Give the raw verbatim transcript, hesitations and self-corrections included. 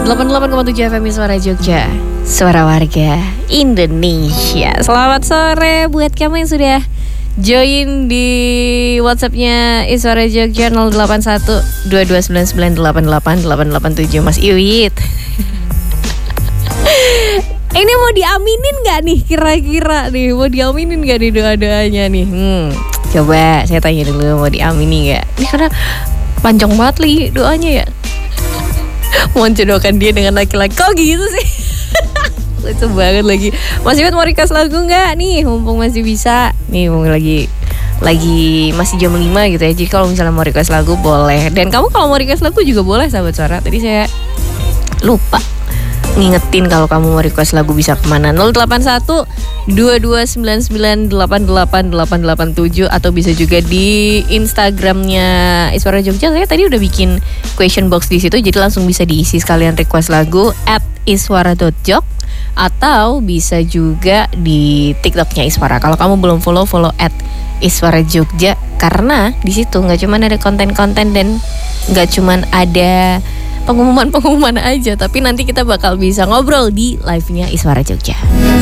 delapan puluh delapan koma tujuh F M Suara Jogja, suara warga Indonesia. Selamat sore buat kamu yang sudah join di WhatsApp-nya Iswara Jogja nol delapan satu dua dua sembilan sembilan delapan delapan delapan delapan tujuh. Mas Iwit. Ini mau diaminin gak nih kira-kira nih? Mau diaminin gak nih doa-doanya nih? Hmm, coba saya tanya dulu, mau diamini gak? Ini karena panjang banget lagi doanya ya. Mohon jodohkan dia dengan laki-laki. Kok gitu sih? Lucu banget lagi. Mas Iwit mau request lagu gak nih? Mumpung masih bisa. Nih mumpung lagi Lagi masih jam lima gitu ya. Jadi kalau misalnya mau request lagu boleh. Dan kamu kalau mau request lagu juga boleh sahabat suara. Tadi saya lupa ngingetin kalau kamu mau request lagu bisa kemana. Nol delapan satu dua dua sembilan sembilan delapan delapan delapan delapan tujuh. Atau bisa juga di Instagramnya Iswara Jogja. Saya tadi udah bikin question box di situ, jadi langsung bisa diisi sekalian request lagu at iswara dot jog. Atau bisa juga di TikToknya Iswara. Kalau kamu belum follow, follow at Iswara Jogja. Karena di situ nggak cuma ada konten-konten dan nggak cuma ada pengumuman-pengumuman aja, tapi nanti kita bakal bisa ngobrol di live-nya Iswara Jogja.